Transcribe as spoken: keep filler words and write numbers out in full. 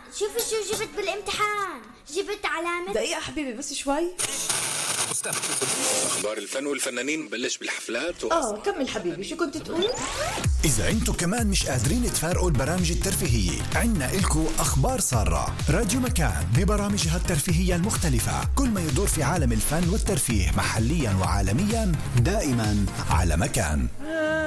شوفي شو جبت بالامتحان، جبت علامة. دقيقة حبيبي بس شوي. أخبار الفن والفنانين بلش بالحفلات و... آه كمل حبيبي، شو كنت تقول؟ إذا أنتو كمان مش قادرين تفارقوا البرامج الترفيهية، عنا إلكو أخبار سارة. راديو مكان ببرامجها الترفيهية المختلفة، كل ما يدور في عالم الفن والترفيه محليا وعالميا، دائما على مكان.